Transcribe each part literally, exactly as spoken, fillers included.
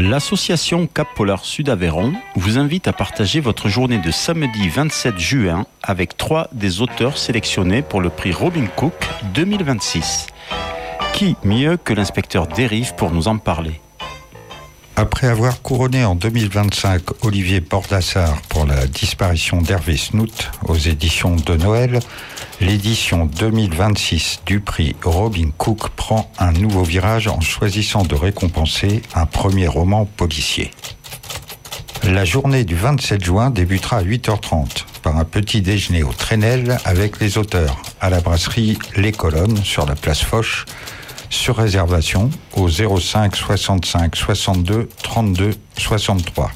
L'association Cap Polar Sud Aveyron vous invite à partager votre journée de samedi vingt-sept juin avec trois des auteurs sélectionnés pour le prix Robin Cook deux mille vingt-six. Qui mieux que l'inspecteur Dérive pour nous en parler? Après avoir couronné en deux mille vingt-cinq Olivier Bordassar pour la disparition d'Hervé Snout aux éditions de Noël, l'édition deux mille vingt-six du prix Robin Cook prend un nouveau virage en choisissant de récompenser un premier roman policier. La journée du vingt-sept juin débutera à huit heures trente par un petit déjeuner au Trenel avec les auteurs à la brasserie Les Colonnes sur la place Foch, sur réservation au zéro cinq soixante-cinq soixante-deux trente-deux soixante-trois.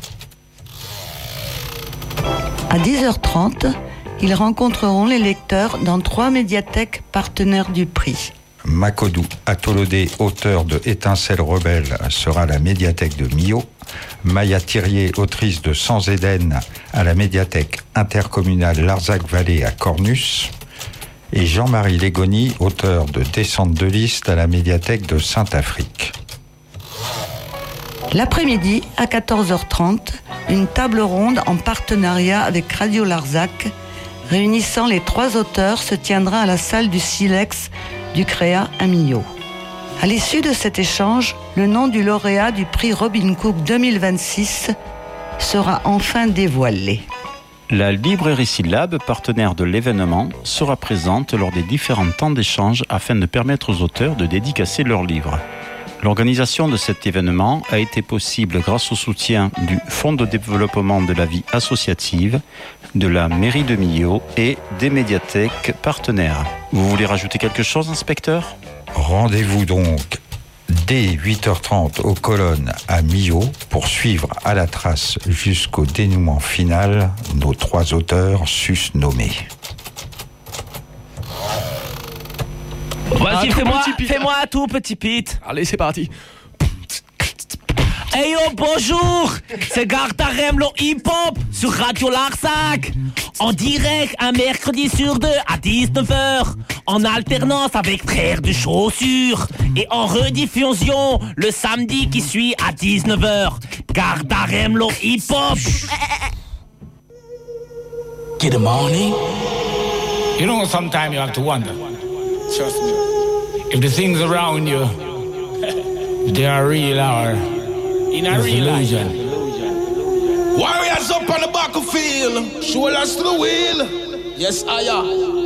À dix heures trente, ils rencontreront les lecteurs dans trois médiathèques partenaires du prix. Macodou Atolodé, auteur de Étincelle rebelle, sera à la médiathèque de Millau. Maya Thirier, autrice de Sans Éden, à la médiathèque intercommunale Larzac-Vallée à Cornus. Et Jean-Marie Légoni, auteur de Descente de liste, à la médiathèque de Saint-Afrique. L'après-midi, à quatorze heures trente, une table ronde en partenariat avec Radio Larzac, réunissant les trois auteurs, se tiendra à la salle du Silex du Créa à Millau. À l'issue de cet échange, le nom du lauréat du prix Robin Cook deux mille vingt-six sera enfin dévoilé. La librairie Syllab, partenaire de l'événement, sera présente lors des différents temps d'échange afin de permettre aux auteurs de dédicacer leurs livres. L'organisation de cet événement a été possible grâce au soutien du Fonds de développement de la vie associative, de la mairie de Millau et des médiathèques partenaires. Vous voulez rajouter quelque chose, inspecteur ? Rendez-vous donc dès huit heures trente aux Colonnes à Millau pour suivre à la trace jusqu'au dénouement final nos trois auteurs susnommés. Vas-y, fais-moi, fais-moi un tout, petit Pete. Allez, c'est parti. Hey yo, bonjour. C'est Gardarem, le hip-hop sur Radio Larzac. En direct, un mercredi sur deux à dix-neuf heures. En alternance avec Frères de Chaussures. Et en rediffusion le samedi qui suit à dix-neuf heures. Gardarem, le hip-hop. Get the money. You know, sometimes you have to wonder. Trust me. If the things around you, they are real or in a real illusion. Warriors up on the battlefield, shoulders to the wheel. Yes, I am.